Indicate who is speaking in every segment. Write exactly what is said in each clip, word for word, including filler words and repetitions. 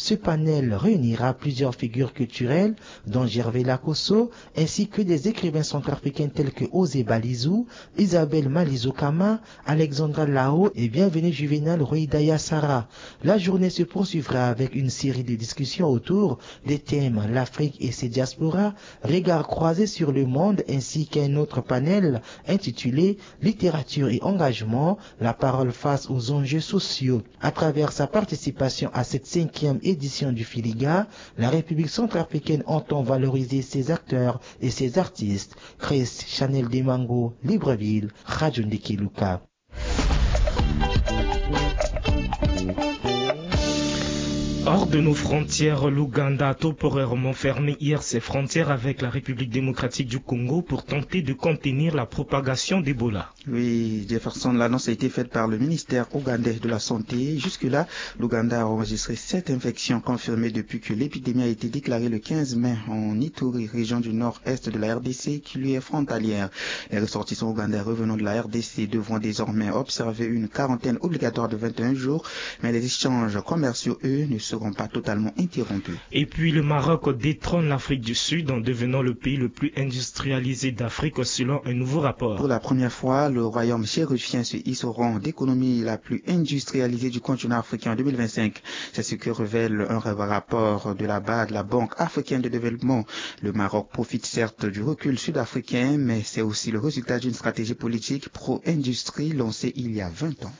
Speaker 1: Ce panel réunira plusieurs figures culturelles, dont Gervais Lakosso, ainsi que des écrivains centrafricains tels que Osé Balizou, Isabelle Malizokama, Alexandra Lao et Bienvenue Juvenal Rohidaya Sarah. La journée se poursuivra avec une série de discussions autour des thèmes l'Afrique et ses diasporas, regards croisés sur le monde, ainsi qu'un autre panel intitulé Littérature et engagement, la parole face aux enjeux sociaux. À travers sa participation à cette cinquième édition du Filiga, la République centrafricaine entend valoriser ses acteurs et ses artistes. Chris Chanel Demango, Libreville, Radio Ndekeluka.
Speaker 2: Hors de nos frontières, l'Ouganda a temporairement fermé hier ses frontières avec la République démocratique du Congo pour tenter de contenir la propagation d'Ebola.
Speaker 3: Oui, Jefferson, l'annonce a été faite par le ministère ougandais de la Santé. Jusque-là, l'Ouganda a enregistré sept infections confirmées depuis que l'épidémie a été déclarée le quinze mai en Ituri, région du nord-est de la R D C qui lui est frontalière. Les ressortissants ougandais revenant de la R D C devront désormais observer une quarantaine obligatoire de vingt et un jours, mais les échanges commerciaux, eux, ne seront pas totalement interrompus.
Speaker 2: Et puis le Maroc détrône l'Afrique du Sud en devenant le pays le plus industrialisé d'Afrique selon un nouveau rapport.
Speaker 3: Pour la première fois, le royaume chérifien se hisse au rang d'économie la plus industrialisée du continent africain en deux mille vingt-cinq. C'est ce que révèle un rapport de la B A D, la Banque africaine de développement. Le Maroc profite certes du recul sud-africain, mais c'est aussi le résultat d'une stratégie politique pro-industrie lancée il y a vingt ans.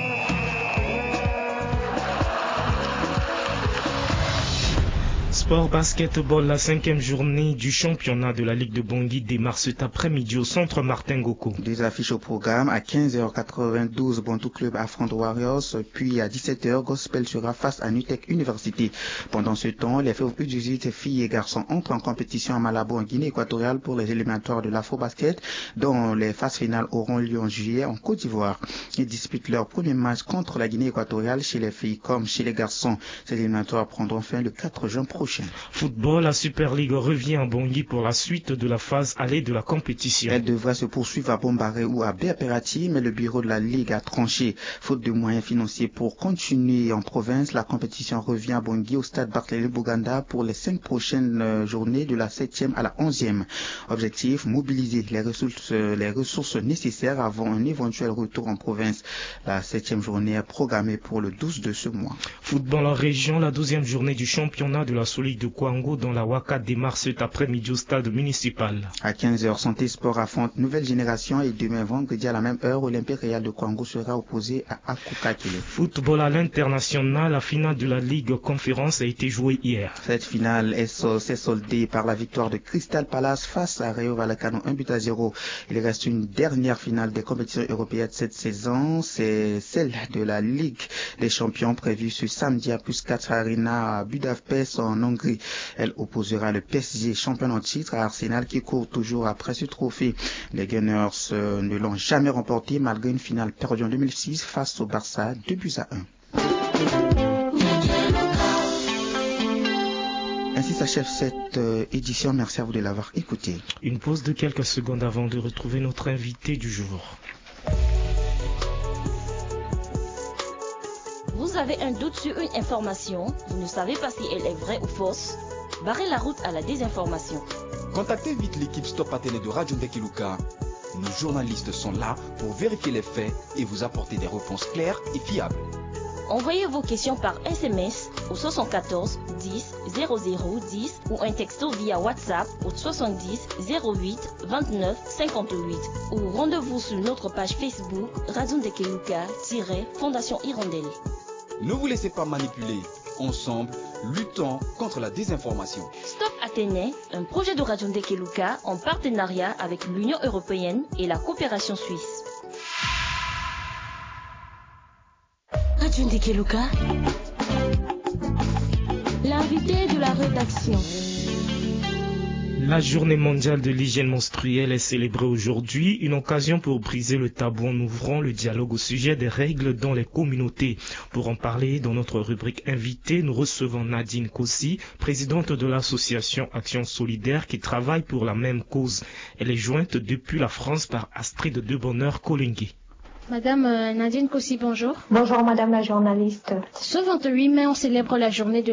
Speaker 2: Sport basketball, la cinquième journée du championnat de la Ligue de Bangui démarre cet après-midi au centre Martin Goko.
Speaker 3: Des affiches au programme. À quinze heures quatre-vingt-douze, Bantou Club affronte Warriors, puis à dix-sept heures, Gospel sera face à Nutec University. Pendant ce temps, les U dix-huit filles et garçons entrent en compétition à Malabo en Guinée équatoriale pour les éliminatoires de l'Afro-Basket, dont les phases finales auront lieu en juillet en Côte d'Ivoire. Ils disputent leur premier match contre la Guinée équatoriale chez les filles comme chez les garçons. Ces éliminatoires prendront fin le quatre juin prochain.
Speaker 2: Football, la Super League revient en Bangui pour la suite de la phase allée de la compétition.
Speaker 3: Elle devrait se poursuivre à Bombaré ou à Béaperati, mais le bureau de la Ligue a tranché. Faute de moyens financiers pour continuer en province, la compétition revient à Bangui au stade Barthélémy Boganda pour les cinq prochaines journées de la septième à la onzième. Objectif, mobiliser les ressources, les ressources nécessaires avant un éventuel retour en province. La septième journée est programmée pour le douze de ce mois.
Speaker 2: Football en région, la douzième journée du championnat de la Solidarité de Kwango dans la Waka démarre cet après-midi au stade municipal.
Speaker 3: À quinze heures, Santé Sport affronte Nouvelle Génération et demain vendredi à la même heure, Olympique Réal de Kwango sera opposé à Akukakile.
Speaker 2: Football à l'international, la finale de la Ligue Conférence a été jouée hier.
Speaker 3: Cette finale s'est soldée par la victoire de Crystal Palace face à Rayo Vallecano, un but à zéro. Il reste une dernière finale des compétitions européennes cette saison, c'est celle de la Ligue des Champions prévue ce samedi à Plus quatre Arena à Budapest en Hongrie. Elle opposera le P S G champion en titre à Arsenal qui court toujours après ce trophée. Les Gunners euh, ne l'ont jamais remporté malgré une finale perdue en deux mille six face au Barça, deux buts à un. Ainsi s'achève cette euh, édition. Merci à vous de l'avoir écouté.
Speaker 2: Une pause de quelques secondes avant de retrouver notre invité du jour.
Speaker 4: Vous avez un doute sur une information, vous ne savez pas si elle est vraie ou fausse, barrez la route à la désinformation.
Speaker 5: Contactez vite l'équipe Stop Athénée de Radio Ndekeluka. Nos journalistes sont là pour vérifier les faits et vous apporter des réponses claires et fiables.
Speaker 4: Envoyez vos questions par S M S au soixante-quatorze dix zéro zéro dix ou un texto via WhatsApp au soixante-dix zéro huit vingt-neuf cinquante-huit ou rendez-vous sur notre page Facebook Radio Ndekeluka-Fondation Hirondelle.
Speaker 5: Ne vous laissez pas manipuler. Ensemble, luttons contre la désinformation.
Speaker 4: Stop Athénée, un projet de Radio Ndekeluka en partenariat avec l'Union européenne et la coopération suisse. Radio Ndekeluka, l'invité de la rédaction.
Speaker 2: La journée mondiale de l'hygiène menstruelle est célébrée aujourd'hui, une occasion pour briser le tabou en ouvrant le dialogue au sujet des règles dans les communautés. Pour en parler, dans notre rubrique invité, nous recevons Nadine Kossi, présidente de l'association Action Solidaire qui travaille pour la même cause. Elle est jointe depuis la France par Astrid de Bonheur Kolingui.
Speaker 6: Madame Nadine Kossi, bonjour.
Speaker 7: Bonjour Madame la journaliste.
Speaker 6: Ce vingt-huit mai, on célèbre la journée de